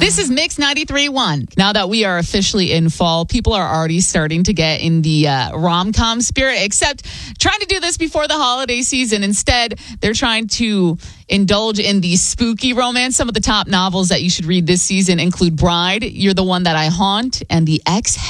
This is Mix 93.1. Now that we are officially in fall, people are already starting to get in the rom-com spirit, except trying to do this before the holiday season. Instead, they're trying to indulge in the spooky romance. Some of the top novels that you should read this season include Bride, You're the One That I Haunt, and The Ex